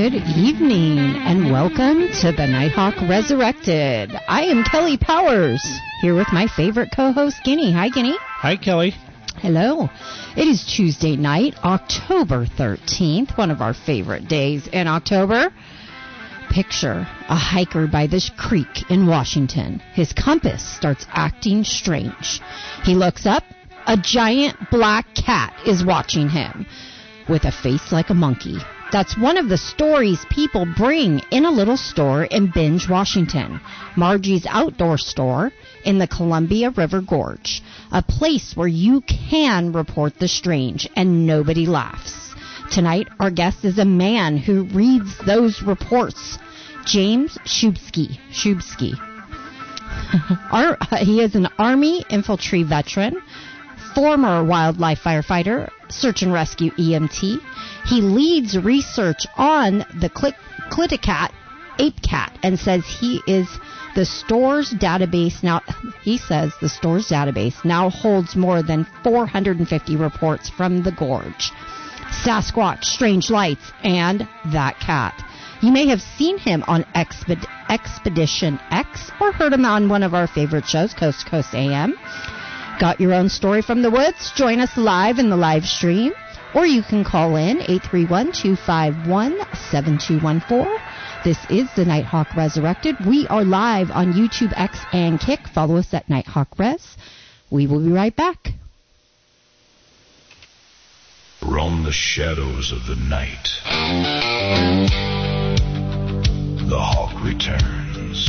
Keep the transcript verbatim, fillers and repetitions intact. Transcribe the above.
Good evening, and welcome to the Nighthawk Resurrected. I am Kelly Powers, here with my favorite co-host, Guinea. Hi, Guinea. Hi, Kelly. Hello. It is Tuesday night, October thirteenth, one of our favorite days in October. Picture a hiker by this creek in Washington. His compass starts acting strange. He looks up. A giant black cat is watching him with a face like a monkey. That's one of the stories people bring in a little store in Benge, Washington, Margie's Outdoor Store in the Columbia River Gorge, a place where you can report the strange and nobody laughs. Tonight, our guest is a man who reads those reports, James Shubsky. Shubsky. Our, he is an Army infantry veteran, former wildlife firefighter, search and rescue E M T. He leads research on the Cliticat ape cat and says he is the store's database now. He says the store's database now holds more than four hundred fifty reports from the gorge, Sasquatch, strange lights, and that cat. You may have seen him on Exped- Expedition X or heard him on one of our favorite shows, Coast to Coast A M. Got your own story from the woods? Join us live in the live stream. Or you can call in eight three one, two five one, seven two one four. This is the Nighthawk Resurrected. We are live on YouTube, X, and Kick. Follow us at Nighthawk Res. We will be right back. Roam the shadows of the night. The Hawk returns.